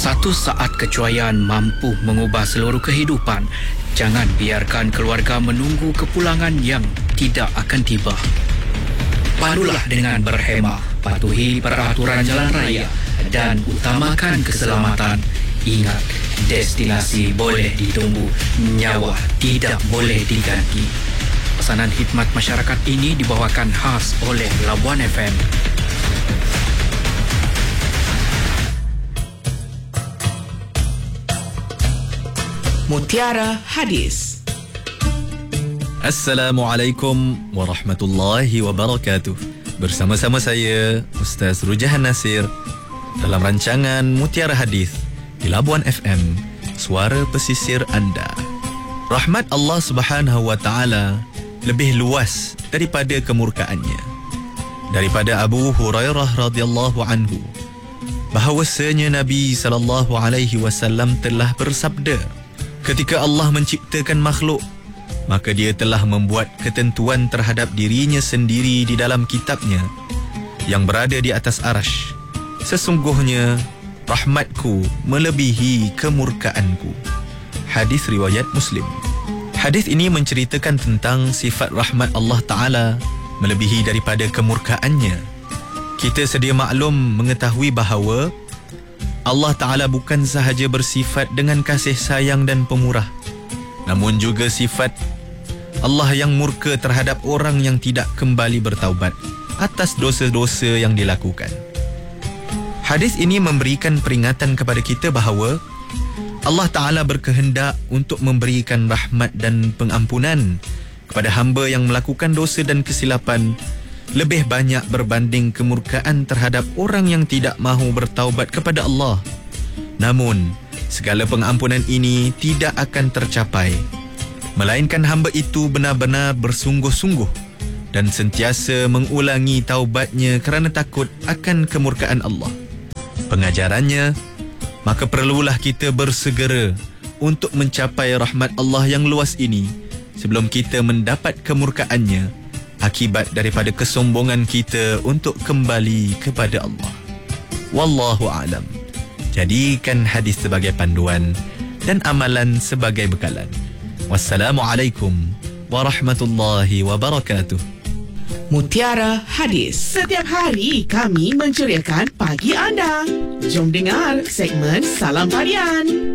Satu saat kecuaian mampu mengubah seluruh kehidupan. Jangan biarkan keluarga menunggu kepulangan yang tidak akan tiba. Pandulah dengan berhemah, patuhi peraturan jalan raya dan utamakan keselamatan. Ingat, destinasi boleh ditunggu, nyawa tidak boleh diganti. Pesanan khidmat masyarakat ini dibawakan khas oleh Labuan FM. Mutiara Hadis. Assalamualaikum warahmatullahi wabarakatuh. Bersama-sama saya Ustaz Rujahan Nasir dalam rancangan Mutiara Hadis di Labuan FM, suara pesisir anda. Rahmat Allah Subhanahu wa taala lebih luas daripada kemurkaannya. Daripada Abu Hurairah radhiyallahu anhu bahawasanya Nabi sallallahu alaihi wasallam telah bersabda, ketika Allah menciptakan makhluk, maka dia telah membuat ketentuan terhadap dirinya sendiri di dalam kitabnya yang berada di atas arash. Sesungguhnya rahmatku melebihi kemurkaanku. Hadis riwayat Muslim. Hadis ini menceritakan tentang sifat rahmat Allah Ta'ala melebihi daripada kemurkaannya. Kita sedia maklum mengetahui bahawa Allah Ta'ala bukan sahaja bersifat dengan kasih sayang dan pemurah, namun juga sifat Allah yang murka terhadap orang yang tidak kembali bertaubat atas dosa-dosa yang dilakukan. Hadis ini memberikan peringatan kepada kita bahawa Allah Ta'ala berkehendak untuk memberikan rahmat dan pengampunan kepada hamba yang melakukan dosa dan kesilapan lebih banyak berbanding kemurkaan terhadap orang yang tidak mahu bertaubat kepada Allah. Namun, segala pengampunan ini tidak akan tercapai, melainkan hamba itu benar-benar bersungguh-sungguh dan sentiasa mengulangi taubatnya kerana takut akan kemurkaan Allah. Pengajarannya, maka perlulah kita bersegera untuk mencapai rahmat Allah yang luas ini sebelum kita mendapat kemurkaannya akibat daripada kesombongan kita untuk kembali kepada Allah. Wallahu a'lam. Jadikan hadis sebagai panduan dan amalan sebagai bekalan. Wassalamualaikum warahmatullahi wabarakatuh. Mutiara Hadis. Setiap hari kami menceriakan pagi anda. Jom dengar segmen Salam Parian.